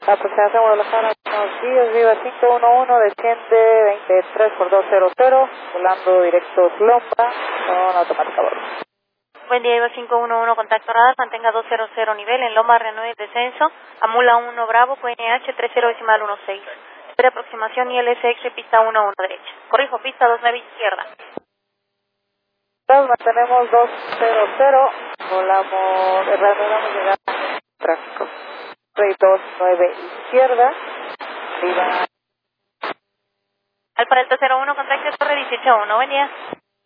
Aproximación Guadalajara, buenos días, Viva 511, desciende 23 por 200, volando directo Lomba, con automática bordo. Buen día, Viva 511, contacto radar, mantenga 200 nivel, en Loma Renueve descenso, Amula 1 Bravo, QNH 30.16. Espera aproximación ILSX, pista 11 derecha. Corrijo, pista 29 izquierda. Mantenemos 200, volamos, vamos a llegar a tráfico. 629 izquierda, Viva. Alfa Delta 01, contacto Torre 181, buen día.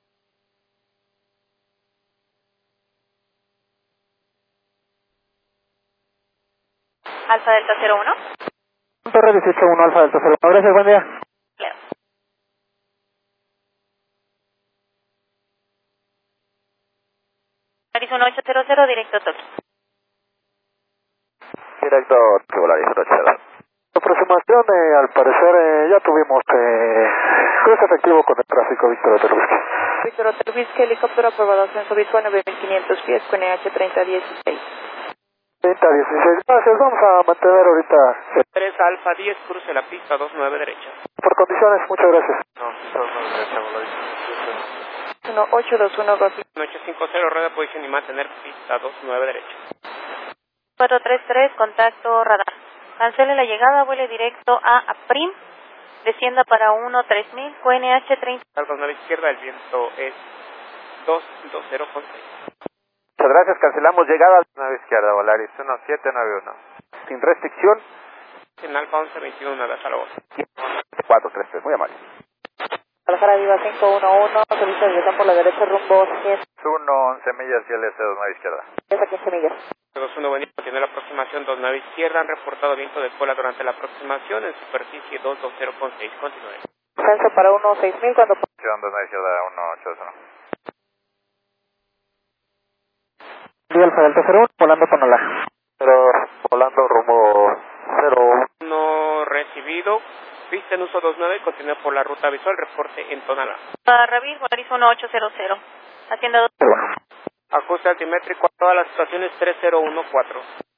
Alfa Delta 01. Torre 181, Alfa Delta 01, gracias, buen día. Leo. Arizona 800, directo a Tokio. Directo a Volaris 800. Aproximación, al parecer ya tuvimos cruce efectivo con el tráfico, Víctor Hotel Whisky. Víctor Hotel Whisky, helicóptero aprobado, ascenso visual 9500 pies, QNH 3016. 3016, gracias, vamos a mantener ahorita 3 Alfa 10, cruce la pista 29 derecha. por condiciones, muchas gracias. No, 29 derecha, Volaris. 1821 Rossi. 850, rueda posición y mantener pista 29 derecha. 433, contacto radar. Cancele la llegada, vuele directo a APRIM, descienda para 13000, QNH 30. Salgo 9 izquierda, el viento es 220 con 6. Muchas gracias, cancelamos llegada a 9 izquierda, Volaris 1791. Sin restricción, En Alfa 1121, nada, salvo. 433, muy amable. Guadalajara Viva 511, servicio de dirección por la derecha, rumbo 100, 11 millas y LS 29 izquierda. a 15 millas. 21, buen día, tiene la aproximación 29 izquierda, han reportado viento de cola durante la aproximación en superficie 220 con 6, continúe. Ascenso para 16000 cuando... 29 izquierda, 181. Sí, Alfa Delta 01, volando Tonalá. Pero volando rumbo 01. No recibido, pista en uso 29, continúe por la ruta visual, reporte en Tonalá. Rabir, Arizona 800. Hacienda 2. Pero bueno. Ajuste altimétrico a todas las estaciones 3014.